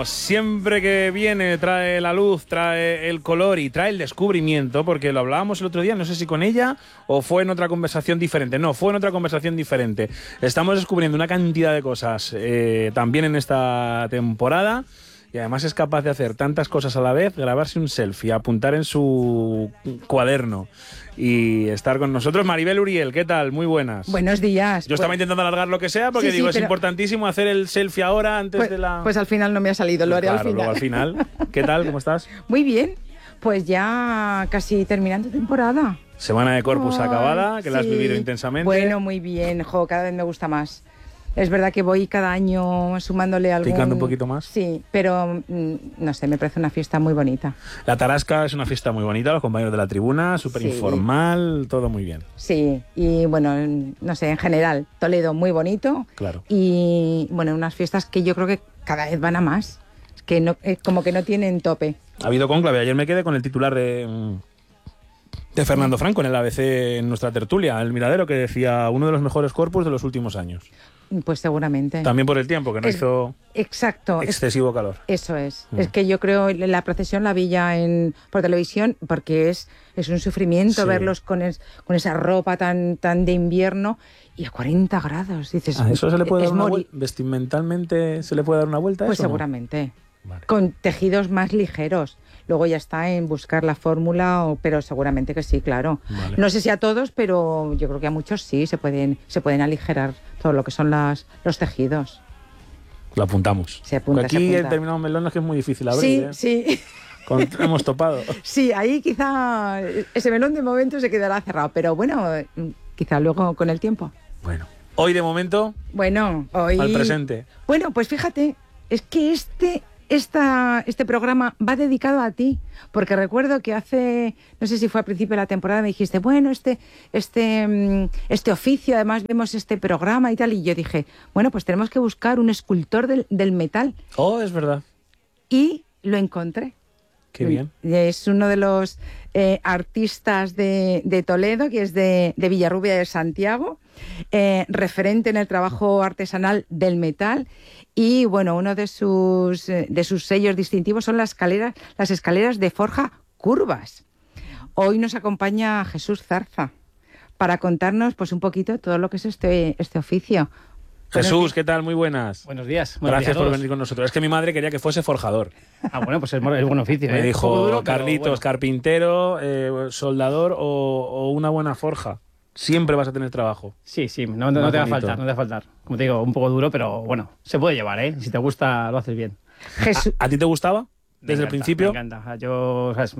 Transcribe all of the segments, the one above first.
Siempre que viene trae la luz, trae el color y trae el descubrimiento, porque lo hablábamos el otro día, no sé si con ella o fue en otra conversación diferente. No, fue en otra conversación diferente. Estamos descubriendo una cantidad de cosas también en esta temporada. Y además es capaz de hacer tantas cosas a la vez, grabarse un selfie, apuntar en su cuaderno y estar con nosotros. Maribel Uriel, ¿qué tal? Muy buenas. Buenos días. Yo estaba intentando alargar lo que sea porque digo, es importantísimo hacer el selfie ahora antes de la... Pues al final no me ha salido, lo haré al final. Luego al final. ¿Qué tal? ¿Cómo estás? Muy bien. Pues ya casi terminando temporada. Semana de Corpus acabada, que la has vivido intensamente. Bueno, muy bien. Cada vez me gusta más. Es verdad que voy cada año sumándole algo. ¿Picando un poquito más? Sí, pero no sé, me parece una fiesta muy bonita. La Tarasca es una fiesta muy bonita, los compañeros de la tribuna, súper informal, todo muy bien. Sí, y bueno, no sé, en general, Toledo muy bonito. Claro. Y bueno, unas fiestas que yo creo que cada vez van a más, que no, como que no tienen tope. Ha habido cónclave, ayer me quedé con el titular de Fernando Franco en el ABC, en nuestra tertulia, el Miradero, que decía uno de los mejores Corpus de los últimos años. Pues seguramente. También por el tiempo, que no hizo excesivo calor. Eso es. Es que yo creo la procesión la vi ya por televisión porque es un sufrimiento verlos con esa ropa tan de invierno y a 40 grados. Dices, ¿a eso se le puede dar una vuelta? ¿Vestimentalmente se le puede dar una vuelta a pues eso? Pues seguramente. ¿No? Vale. Con tejidos más ligeros. Luego ya está en buscar la fórmula, pero seguramente que sí, claro. Vale. No sé si a todos, pero yo creo que a muchos sí se pueden aligerar todo lo que son los tejidos. Lo apuntamos. Se apunta, aquí se apunta. En determinados melones que es muy difícil abrir. Sí. Hemos topado. Sí, ahí quizá ese melón de momento se quedará cerrado, pero bueno, quizá luego con el tiempo. Bueno, hoy de momento. Bueno, hoy. Al presente. Bueno, pues fíjate, es que este programa va dedicado a ti, porque recuerdo que no sé si fue a principio de la temporada, me dijiste, bueno, este oficio, además vemos este programa y tal, y yo dije, bueno, pues tenemos que buscar un escultor del metal. Oh, es verdad. Y lo encontré. Qué bien. Es uno de los artistas de Toledo, que es de Villarrubia de Santiago, referente en el trabajo artesanal del metal. Y bueno, uno de sus sellos distintivos son las escaleras de forja curvas. Hoy nos acompaña Jesús Zarza para contarnos pues un poquito todo lo que es este oficio. Jesús, ¿qué tal? Muy buenas. Buenos días. Gracias por venir con nosotros. Es que mi madre quería que fuese forjador. Bueno, pues es buen oficio. Me dijo, duro, Carlitos, bueno, carpintero, soldador o una buena forja. Siempre vas a tener trabajo. Sí, no te va a faltar, no te va a faltar. Como te digo, un poco duro, pero bueno, se puede llevar, ¿eh? Si te gusta, lo haces bien. ¿A ti te gustaba desde el principio? Me encanta. Yo, ¿sabes?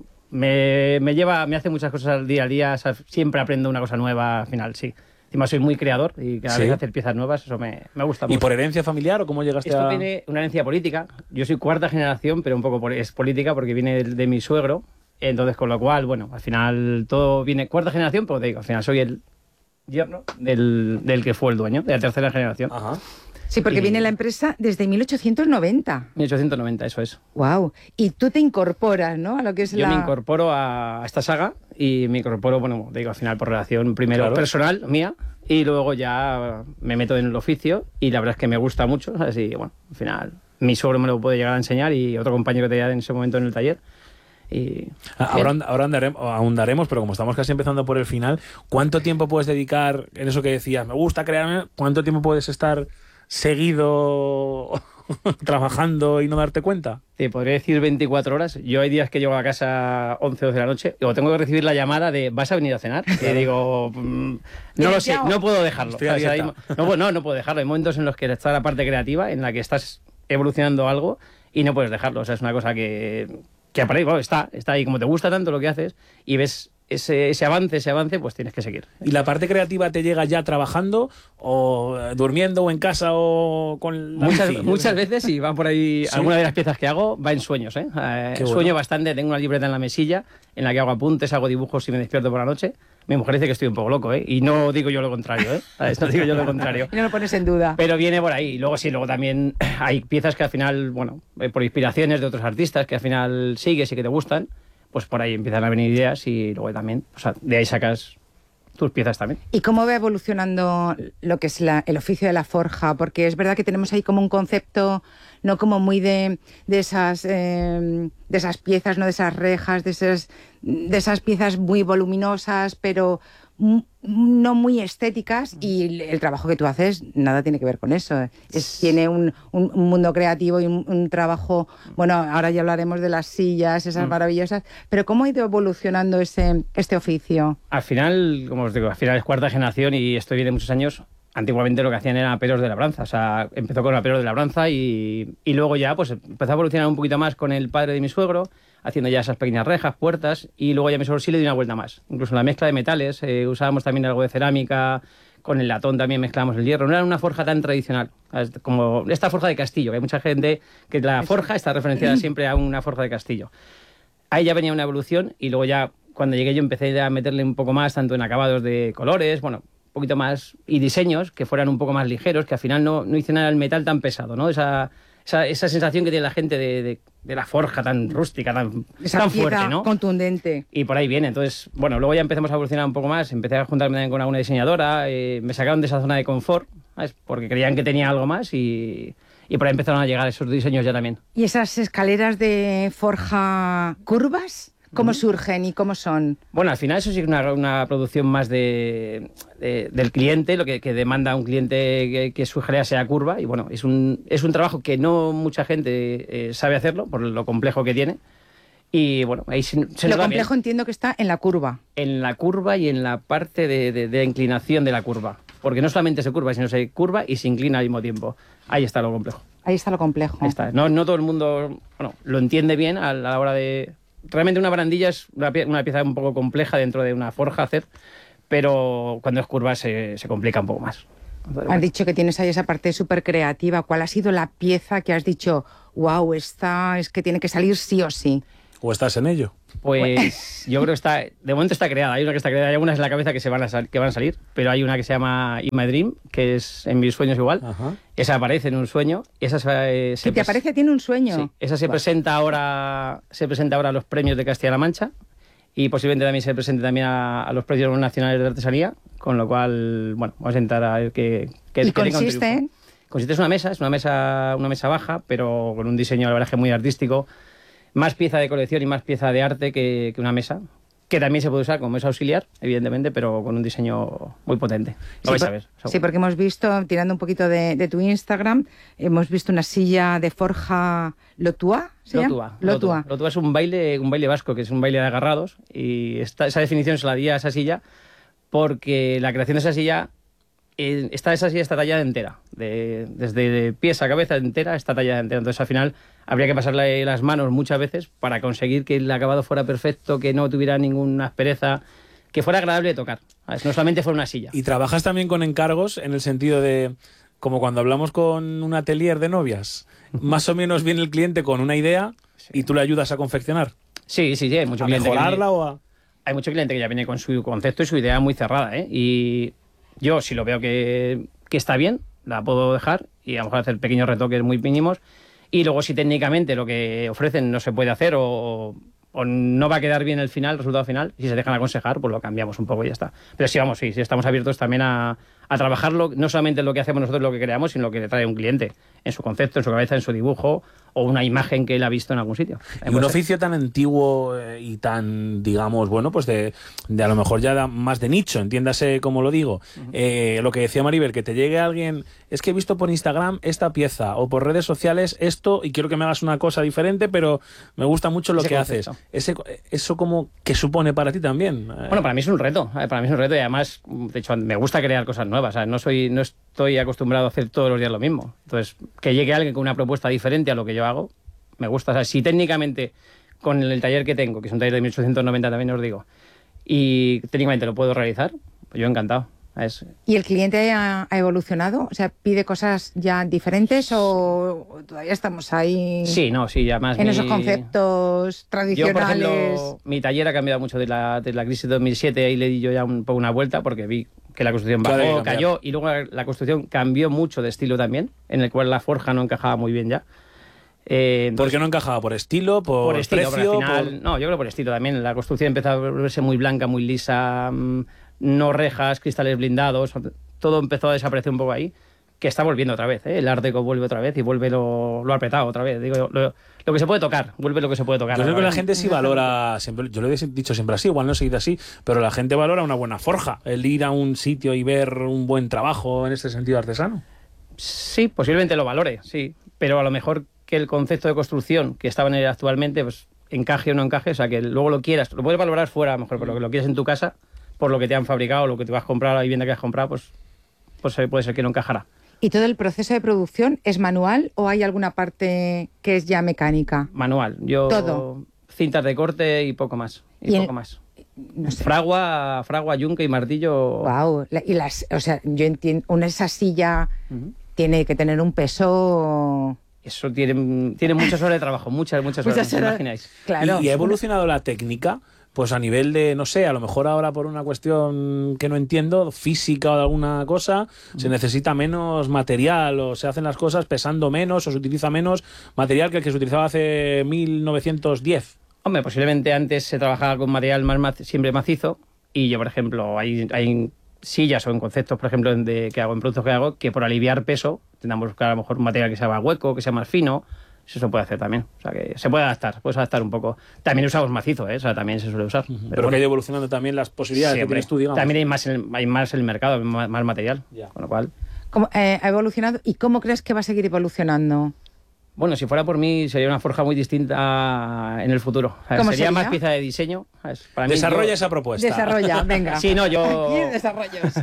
Me hace muchas cosas al día, ¿sabes? Siempre aprendo una cosa nueva al final, sí. Encima soy muy creador y cada vez hacer piezas nuevas, eso me gusta mucho. ¿Y por herencia familiar o cómo llegaste Esto tiene una herencia política. Yo soy cuarta generación, pero un poco es política porque viene de mi suegro. Entonces, con lo cual, bueno, al final todo viene cuarta generación, pero te digo, al final soy el yerno del que fue el dueño, de la tercera generación. Ajá. Sí, porque viene la empresa desde 1890. 1890, eso es. Wow. Y tú te incorporas, ¿no? A lo que es Yo me incorporo a esta saga y me incorporo, bueno, digo, al final por relación primero personal mía y luego ya me meto en el oficio y la verdad es que me gusta mucho, ¿sabes? Y bueno, al final mi suegro me lo puede llegar a enseñar y otro compañero que tenía en ese momento en el taller. Y ahora ahondaremos, pero como estamos casi empezando por el final, ¿cuánto tiempo puedes dedicar en eso que decías? Me gusta crearme. ¿Cuánto tiempo puedes estar seguido trabajando y no darte cuenta? Te podría decir 24 horas. Yo hay días que llego a casa a 11 o 12 de la noche y tengo que recibir la llamada de ¿vas a venir a cenar? Y digo, no lo sé, no puedo dejarlo. No puedo dejarlo. Hay momentos en los que está la parte creativa, en la que estás evolucionando algo y no puedes dejarlo. O sea, es una cosa que bueno, está ahí. Como te gusta tanto lo que haces y ves ese avance, pues tienes que seguir. ¿Y la parte creativa te llega ya trabajando o durmiendo o en casa o con la muchas veces, y va por ahí, ¿sí? Alguna de las piezas que hago va en sueños, ¿eh? Sueño bastante, tengo una libreta en la mesilla en la que hago apuntes, hago dibujos y me despierto por la noche. Mi mujer dice que estoy un poco loco, ¿eh? Y no digo yo lo contrario, ¿eh? No digo yo lo contrario. Y no lo pones en duda. Pero viene por ahí. Y luego también hay piezas que al final, bueno, por inspiraciones de otros artistas que al final sigues y que te gustan, pues por ahí empiezan a venir ideas y luego también, o sea, de ahí sacas tus piezas también. ¿Y cómo va evolucionando lo que es el oficio de la forja? Porque es verdad que tenemos ahí como un concepto, no como muy de esas piezas, no de esas rejas, de esas piezas muy voluminosas, pero no muy estéticas, y el trabajo que tú haces nada tiene que ver con eso. Tiene un mundo creativo y un trabajo, bueno, ahora ya hablaremos de las sillas, esas maravillosas, pero ¿cómo ha ido evolucionando este oficio? Al final, como os digo, al final es cuarta generación y esto viene de muchos años. Antiguamente lo que hacían eran aperos de labranza, o sea, empezó con aperos de labranza y luego ya pues empezó a evolucionar un poquito más con el padre de mi suegro, haciendo ya esas pequeñas rejas, puertas, y luego ya mi suegro sí le dio una vuelta más. Incluso en la mezcla de metales, usábamos también algo de cerámica, con el latón también mezclábamos el hierro. No era una forja tan tradicional, como esta forja de castillo, que hay mucha gente que la forja está referenciada siempre a una forja de castillo. Ahí ya venía una evolución y luego ya cuando llegué yo empecé a meterle un poco más, tanto en acabados de colores, bueno, un poquito más, y diseños que fueran un poco más ligeros, que al final no hicieran el metal tan pesado, ¿no? Esa sensación que tiene la gente de la forja tan rústica, tan fuerte, ¿no? Contundente. Y por ahí viene. Entonces, bueno, luego ya empezamos a evolucionar un poco más. Empecé a juntarme también con alguna diseñadora. Me sacaron de esa zona de confort, ¿sabes? Porque creían que tenía algo más y por ahí empezaron a llegar esos diseños ya también. ¿Y esas escaleras de forja curvas? ¿Cómo surgen y cómo son? Bueno, al final eso sí es una producción más del cliente, lo que demanda un cliente que su escalera sea curva. Y bueno, es un trabajo que no mucha gente sabe hacerlo por lo complejo que tiene. Y bueno, ahí se lo complejo bien. Entiendo que está en la curva. En la curva y en la parte de inclinación de la curva. Porque no solamente se curva, sino se curva y se inclina al mismo tiempo. Ahí está lo complejo. Ahí está lo complejo. Ahí está. No todo el mundo lo entiende bien a la hora de... Realmente una barandilla es una pieza un poco compleja dentro de una forja hacer, pero cuando es curva se complica un poco más. Has dicho que tienes ahí esa parte súper creativa. ¿Cuál ha sido la pieza que has dicho, wow, esta es que tiene que salir sí o sí? ¿O estás en ello? Pues yo creo que de momento está creada. Hay una que está creada, hay algunas en la cabeza que van a salir, pero hay una que se llama In My Dream, que es en mis sueños igual. Ajá. Esa aparece en un sueño. Esa ¿Y te aparece tiene un sueño? Sí, esa se presenta ahora a los premios de Castilla-La Mancha y posiblemente también se presente también a los premios nacionales de artesanía, con lo cual, bueno, vamos a intentar a ver qué ¿Y consiste? Consiste es una mesa baja, pero con un diseño, la verdad, que muy artístico. Más pieza de colección y más pieza de arte que una mesa, que también se puede usar como mesa auxiliar, evidentemente, pero con un diseño muy potente. Lo vais a ver. Sí, porque hemos visto, tirando un poquito de tu Instagram, hemos visto una silla de forja Lotua. Lotua es un baile vasco, que es un baile de agarrados, y esa definición se la di a esa silla porque la creación de esa silla... esa silla está tallada entera, desde pies a cabeza entera está tallada entera. Entonces al final habría que pasarle las manos muchas veces para conseguir que el acabado fuera perfecto, que no tuviera ninguna aspereza, que fuera agradable de tocar, ¿sabes? No solamente fuera una silla. ¿Y trabajas también con encargos en el sentido de, como cuando hablamos con un atelier de novias, más o menos viene el cliente con una idea y tú le ayudas a confeccionar? Sí, hay mucho cliente mejorarla hay mucho cliente que ya viene con su concepto y su idea muy cerrada, ¿eh? Y yo, si lo veo que está bien, la puedo dejar y a lo mejor hacer pequeños retoques muy mínimos. Y luego, si técnicamente lo que ofrecen no se puede hacer o no va a quedar bien el resultado final, si se dejan aconsejar, pues lo cambiamos un poco y ya está. Pero sí, estamos abiertos también a trabajarlo, no solamente en lo que hacemos nosotros, lo que creamos, sino lo que le trae un cliente, en su concepto, en su cabeza, en su dibujo o una imagen que él ha visto en algún sitio. Y un oficio tan antiguo y tan, digamos, bueno, pues de a lo mejor ya más de nicho, entiéndase como lo digo. Lo que decía Maribel, que te llegue alguien, es que he visto por Instagram esta pieza o por redes sociales esto y quiero que me hagas una cosa diferente, pero me gusta mucho lo que haces. ¿Eso como que supone para ti también? Bueno, para mí es un reto. Y además, de hecho, me gusta crear cosas nuevas. No estoy acostumbrado a hacer todos los días lo mismo. Entonces, que llegue alguien con una propuesta diferente a lo que yo hago, me gusta. O sea, si técnicamente, con el taller que tengo, que es un taller de 1890 también os digo, y técnicamente lo puedo realizar, pues yo encantado. ¿Y el cliente ha evolucionado? O sea, ¿pide cosas ya diferentes o todavía estamos ahí? Sí, además en esos conceptos tradicionales. Yo, por ejemplo, mi taller ha cambiado mucho de la crisis de 2007, ahí le di yo ya un poco una vuelta porque vi que la construcción bajó, cayó, y luego la construcción cambió mucho de estilo también, en el cual la forja no encajaba muy bien ya. Entonces, ¿por qué no encajaba? ¿Por estilo? ¿Por estilo, precio? No, yo creo por estilo también. La construcción empezó a volverse muy blanca, muy lisa. no rejas, cristales blindados, todo empezó a desaparecer un poco ahí, que está volviendo otra vez, ¿eh? El Art Deco vuelve otra vez y vuelve lo apretado otra vez. Digo, lo que se puede tocar, vuelve lo que se puede tocar. Yo creo que la gente sí valora, siempre, yo lo he dicho siempre así, igual no he seguido así, pero la gente valora una buena forja, el ir a un sitio y ver un buen trabajo en este sentido artesano. Sí, posiblemente lo valore, sí, pero a lo mejor que el concepto de construcción que estaba en él actualmente, pues encaje o no encaje, o sea, que luego lo quieras, lo puedes valorar fuera a lo mejor, pero lo que lo quieres en tu casa, por lo que te han fabricado, lo que te vas a comprar, la vivienda que has comprado, pues puede ser que no encajará. ¿Y todo el proceso de producción es manual o hay alguna parte que es ya mecánica? Manual. Todo. Cintas de corte y poco más. Poco más. No sé. Fragua, yunque y martillo. Wow. O sea, yo entiendo, esa silla tiene que tener un peso. Eso tiene muchas horas de trabajo, muchas horas, ¿os imagináis? Claro. ¿Y ha evolucionado la técnica? Pues a nivel de, no sé, a lo mejor ahora por una cuestión que no entiendo, física o de alguna cosa, se necesita menos material o se hacen las cosas pesando menos o se utiliza menos material que el que se utilizaba hace 1910. Hombre, posiblemente antes se trabajaba con material siempre macizo y yo, por ejemplo, hay sillas o en conceptos, por ejemplo, que hago en productos que hago, que por aliviar peso tendamos que buscar a lo mejor un material que sea más hueco, que sea más fino. Eso se puede hacer también. O sea, que se puede adaptar, puedes adaptar un poco. También usamos macizo, ¿eh? O sea, también se suele usar. Pero bueno, que ha ido evolucionando también las posibilidades que tienes tú, digamos. También hay más en el mercado, más material. Ya. Con lo cual... ¿Ha evolucionado? ¿Y cómo crees que va a seguir evolucionando? Bueno, si fuera por mí, sería una forja muy distinta en el futuro. ¿Cómo sería más pieza de diseño. Para mí, Desarrolla esa propuesta. Desarrolla, venga. Sí, no, yo... Aquí desarrollos.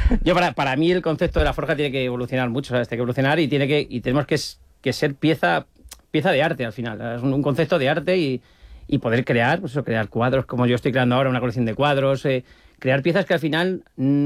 Para mí el concepto de la forja tiene que evolucionar mucho, ¿sabes? Tiene que evolucionar y tenemos que ser pieza de arte al final. Es un concepto de arte y poder crear, pues eso, crear cuadros, como yo estoy creando ahora una colección de cuadros, crear piezas que al final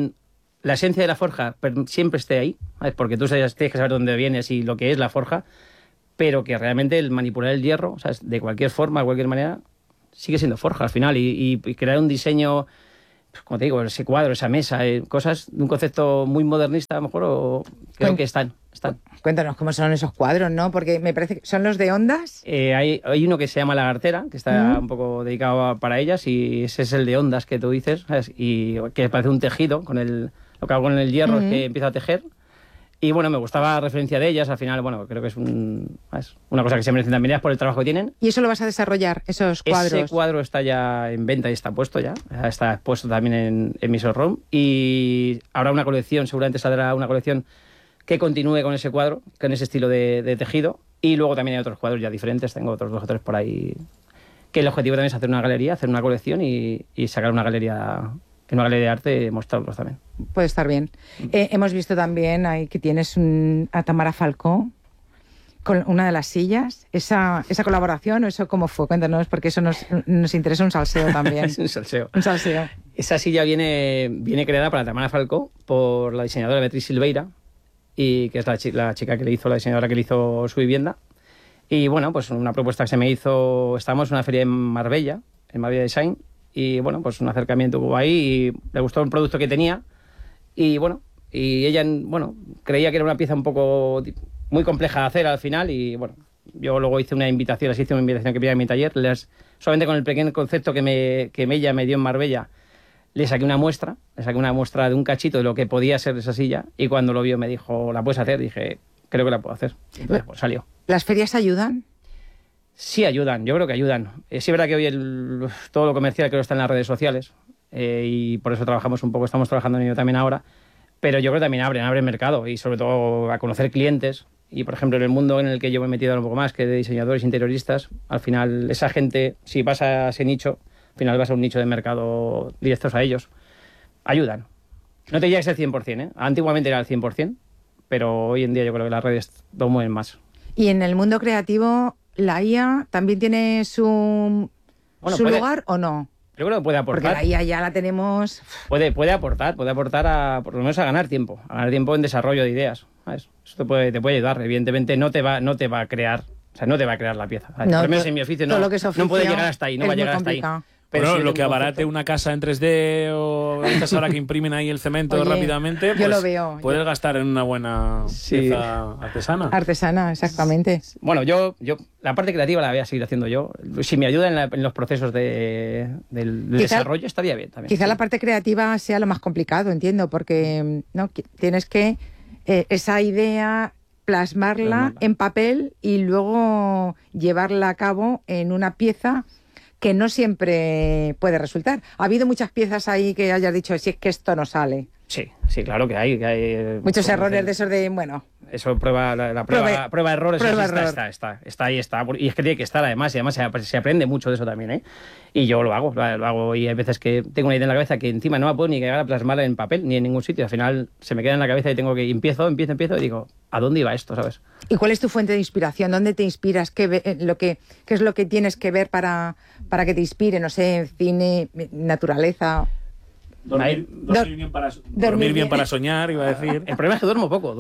la esencia de la forja siempre esté ahí, ¿sabes? Porque tú tienes que saber dónde vienes y lo que es la forja, pero que realmente el manipular el hierro, ¿sabes? De cualquier forma, de cualquier manera, sigue siendo forja al final y crear un diseño, pues, como te digo, ese cuadro, esa mesa, cosas de un concepto muy modernista a lo mejor, creo que están. Cuéntanos cómo son esos cuadros, ¿no? Porque me parece que son los de ondas. Hay uno que se llama Lagartera, que está un poco dedicado para ellas, y ese es el de ondas que tú dices, ¿sabes? Y que parece un tejido, lo que hago con el hierro es que empiezo a tejer. Y bueno, me gustaba la referencia de ellas, al final, bueno, creo que es una cosa que se merecen también por el trabajo que tienen. ¿Y eso lo vas a desarrollar, esos cuadros? Ese cuadro está ya en venta y está puesto ya, está expuesto también en mi showroom, y habrá una colección, seguramente saldrá una colección que continúe con ese cuadro, con ese estilo de tejido, y luego también hay otros cuadros ya diferentes, tengo otros 2 o 3 por ahí, que el objetivo también es hacer una galería, hacer una colección y sacar una galería de arte y mostrarlos también. Puede estar bien. Hemos visto también ahí que tienes a Tamara Falcó con una de las sillas. ¿Esa colaboración o eso cómo fue? Cuéntanos, porque eso nos interesa un salseo también. Es un salseo. Un salseo. Esa silla viene creada para Tamara Falcó por la diseñadora Beatriz Silveira, y que es la chica que la diseñadora que le hizo su vivienda. Y bueno, pues una propuesta que se me hizo, estábamos en una feria en Marbella Design, y bueno, pues un acercamiento hubo ahí y le gustó el producto que tenía, y bueno, y ella, bueno, creía que era una pieza un poco muy compleja de hacer al final, y bueno, yo luego hice una invitación que pedía en mi taller, solamente con el pequeño concepto que ella me dio en Marbella, le saqué una muestra de un cachito de lo que podía ser esa silla, y cuando lo vio me dijo, ¿la puedes hacer? Dije, creo que la puedo hacer. Entonces, pues salió. ¿Las ferias ayudan? Sí ayudan, yo creo que ayudan. Sí es verdad que hoy todo lo comercial creo que está en las redes sociales, y por eso estamos trabajando en ello también ahora, pero yo creo que también abren mercado y sobre todo a conocer clientes. Y por ejemplo en el mundo en el que yo me he metido un poco más, que de diseñadores interioristas, al final esa gente, si vas a ese nicho, al final vas a un nicho de mercado directos a ellos, ayudan. No te diría que es el 100%, ¿eh? Antiguamente era el 100%, pero hoy en día yo creo que las redes lo mueven más. Y en el mundo creativo, ¿la IA también tiene su lugar o no? Yo creo que puede aportar. Porque la IA ya la tenemos... Puede aportar por lo menos a ganar tiempo en desarrollo de ideas, ¿sabes? Eso te puede ayudar. Evidentemente no te va a crear, o sea, no te va a crear la pieza, ¿sabes? No, por lo menos en mi oficio no puede llegar hasta ahí, no va a llegar hasta ahí. Pero bueno, sí, lo que abarate una casa en 3D o estas ahora que imprimen ahí el cemento rápidamente, pues yo lo veo. puedes gastar en una buena pieza artesana. Artesana, exactamente. Bueno, yo la parte creativa la voy a seguir haciendo yo. Si me ayuda en los procesos del desarrollo, estaría bien también. Quizá la parte creativa sea lo más complicado, entiendo, porque ¿no? Tienes que esa idea plasmarla en papel y luego llevarla a cabo en una pieza que no siempre puede resultar. ¿Ha habido muchas piezas ahí que hayas dicho, si es que esto no sale? Sí, claro que hay. Muchos errores de esos de, bueno... Eso prueba de errores, está ahí. Y es que tiene que estar además se aprende mucho de eso también, ¿eh? Y yo lo hago y hay veces que tengo una idea en la cabeza que encima no la puedo ni llegar a plasmarla en papel ni en ningún sitio. Al final se me queda en la cabeza y tengo que empiezo y digo, ¿a dónde iba esto, sabes? ¿Y cuál es tu fuente de inspiración? ¿Dónde te inspiras? ¿Qué es lo que tienes que ver para que te inspire? No sé, cine, naturaleza... Dormir bien para soñar, iba a decir. El problema es que duermo poco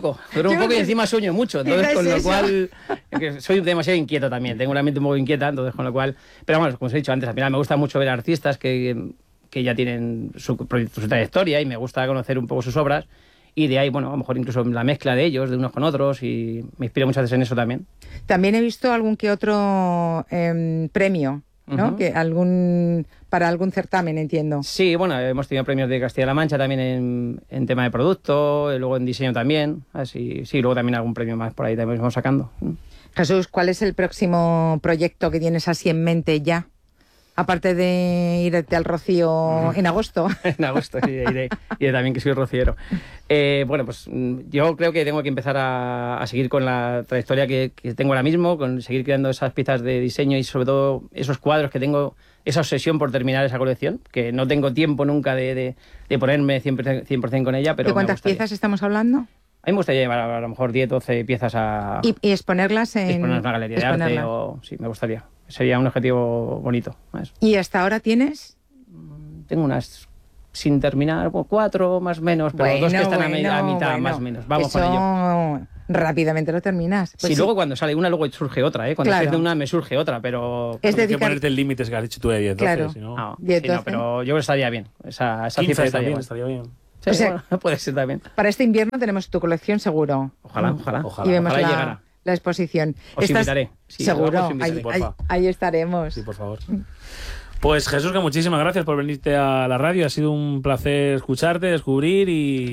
y encima sueño mucho, entonces con lo cual soy demasiado inquieto también, tengo una mente un poco inquieta, entonces con lo cual, pero vamos, como os he dicho antes, al final me gusta mucho ver artistas que ya tienen su trayectoria y me gusta conocer un poco sus obras y de ahí, bueno, a lo mejor incluso la mezcla de ellos, de unos con otros, y me inspiro muchas veces en eso también. También he visto algún que otro premio, ¿no? Que para algún certamen, entiendo. Sí, bueno, hemos tenido premios de Castilla-La Mancha también en tema de producto, luego en diseño también, así, sí, luego también algún premio más por ahí también vamos sacando. Jesús, ¿cuál es el próximo proyecto que tienes así en mente ya? Aparte de irte al Rocío en agosto. En agosto, sí, iré también, que soy rociero. Bueno, pues yo creo que tengo que empezar a seguir con la trayectoria que tengo ahora mismo, con seguir creando esas piezas de diseño y sobre todo esos cuadros que tengo, esa obsesión por terminar esa colección, que no tengo tiempo nunca de ponerme 100% con ella. Pero ¿de cuántas piezas estamos hablando? A mí me gustaría llevar a lo mejor 10, 12 piezas a... ¿Y exponerlas en una galería de arte? Sí, me gustaría. Sería un objetivo bonito. ¿Sabes? ¿Y hasta ahora tienes? Tengo unas sin terminar, 4 más o menos, pero 2 que están a mitad más o menos. Vamos con ello. Rápidamente lo terminas. Pues sí, luego cuando sale una, luego surge otra, ¿eh? Cuando sale de una me surge otra, pero... Es hay que ponerte el límite que has dicho tú de 10, 12, claro. Si no... No, 10, 12. Pero yo creo que estaría bien. Esa 15 cifra estaría bien. Sí, o sea, bueno, puede ser también. Para este invierno tenemos tu colección seguro. Ojalá. Y vemos llegará. La exposición. Os invitaré. Sí, seguro, ahí estaremos. Sí, por favor. Pues Jesús, que muchísimas gracias por venirte a la radio. Ha sido un placer escucharte, descubrir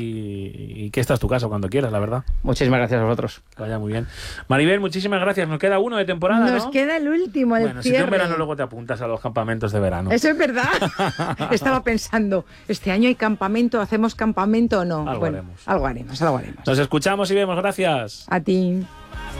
y que esta es tu casa cuando quieras, la verdad. Muchísimas gracias a vosotros. Que vaya muy bien. Maribel, muchísimas gracias. Nos queda uno de temporada, Nos queda el último, el cierre. Si tú en verano luego te apuntas a los campamentos de verano. Eso es verdad. Estaba pensando, ¿este año hay campamento? ¿Hacemos campamento o no? Algo haremos. Algo haremos. Nos escuchamos y vemos. Gracias. A ti.